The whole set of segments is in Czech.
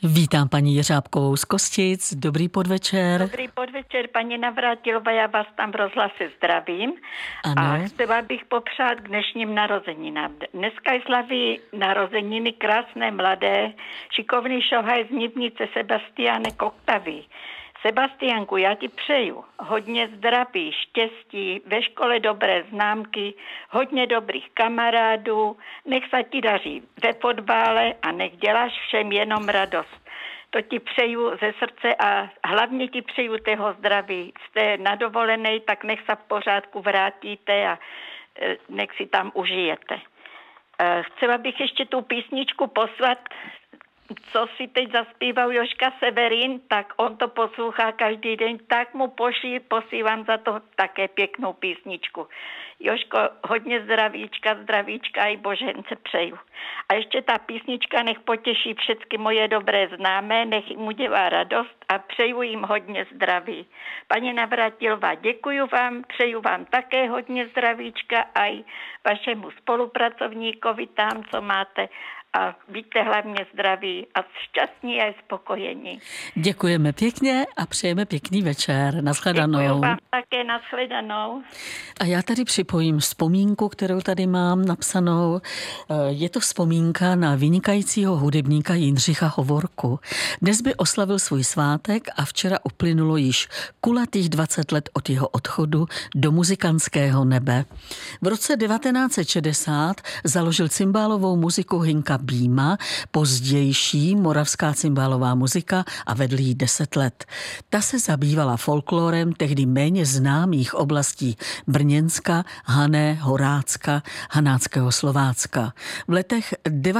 Vítám paní Jeřábkovou z Kostic. Dobrý podvečer. Dobrý podvečer, paní Navrátilová, já vás tam v rozhlase zdravím. Ano. A chtěla bych popřát k dnešním narozeninám. Dneska slaví narozeniny krásné mladé, šikovný šohaj z Nivnice Sebastiane Koktavy. Sebastiánku, já ti přeju hodně zdraví, štěstí, ve škole dobré známky, hodně dobrých kamarádů, nech se ti daří ve fotbále a nech děláš všem jenom radost. To ti přeju ze srdce a hlavně ti přeju tého zdraví. Jste na dovolenej, tak nech se v pořádku vrátíte a nech si tam užijete. Chtěla bych ještě tu písničku poslat, co si teď zaspíval Jožka Severin, tak on to poslouchá každý den, tak mu posílám za to také pěknou písničku. Jožko, hodně zdravíčka i Božence přeju. A ještě ta písnička nech potěší všechny moje dobré známé, nech jim udělá radost a přeju jim hodně zdraví. Paní Navrátilová, děkuju vám, přeju vám také hodně zdravíčka a i vašemu spolupracovníkovi tam, co máte. A buďte hlavně zdraví a šťastní a spokojení. Děkujeme pěkně a přejeme pěkný večer. Nashledanou. Děkuju vám také, nashledanou. A já tady připojím vzpomínku, kterou tady mám napsanou. Je to vzpomínka na vynikajícího hudebníka Jindřicha Hovorku. Dnes by oslavil svůj svátek a včera uplynulo již kulatých 20 let od jeho odchodu do muzikantského nebe. V roce 1960 založil cymbálovou muziku Hinka Býma, pozdější moravská cymbálová muzika a vedl jí 10 let. Ta se zabývala folklorem tehdy méně známých oblastí Brněnska, Hané, Horácka, Hanáckého Slovácka. V letech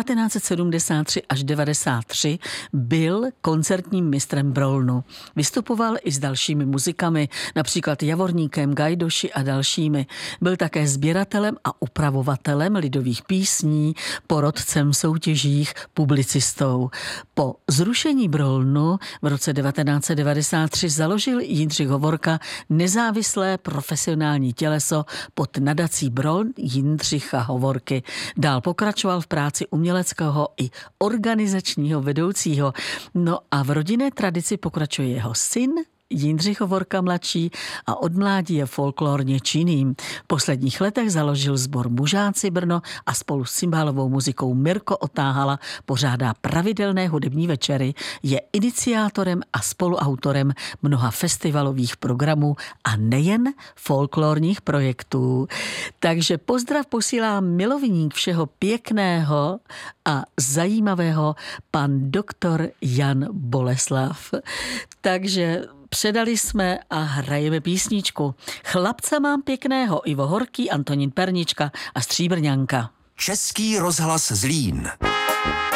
1973 až 1993 byl koncertním mistrem Brolnu. Vystupoval i s dalšími muzikami, například Javorníkem, Gajdoši a dalšími. Byl také sběratelem a upravovatelem lidových písní, porodcem soutěžích, publicistou. Po zrušení Brolnu v roce 1993 založil Jindřich Hovorka nezávislé profesionální těleso pod nadací Broln Jindřicha Hovorky. Dál pokračoval v práci uměleckého i organizačního vedoucího. No a v rodinné tradici pokračuje jeho syn Jindřich Hovorka mladší a od mládí je folklorně činným. V posledních letech založil sbor Mužáci Brno a spolu s cymbálovou muzikou Mirko Otáhala pořádá pravidelné hudební večery, je iniciátorem a spoluautorem mnoha festivalových programů a nejen folklorních projektů. Takže pozdrav posílá milovník všeho pěkného a zajímavého pan doktor Jan Boleslav. Takže předali jsme a hrajeme písničku. Chlapce mám pěkného, Ivo Horký, Antonín Pernička a Stříbrňanka. Český rozhlas Zlín.